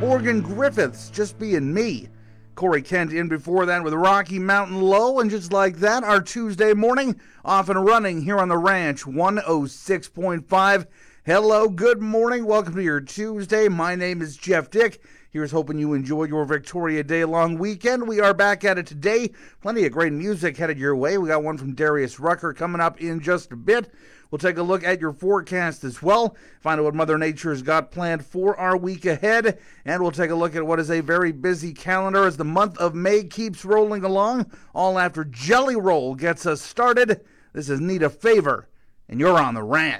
Morgan Griffiths, Just Being Me. Corey Kent in before that with Rocky Mountain Low, and just like that, our Tuesday morning off and running here on the Ranch 106.5. Hello, good morning, welcome to your Tuesday. My name is Jeff Dick. Here's hoping you enjoy your Victoria Day long weekend. We are back at it today. Plenty of great music headed your way. We got one from Darius Rucker coming up in just a bit. We'll take a look at your forecast as well, find out what Mother Nature's got planned for our week ahead, and we'll take a look at what is a very busy calendar as the month of May keeps rolling along, all after Jelly Roll gets us started. This is Need a Favor, and you're on the Ranch.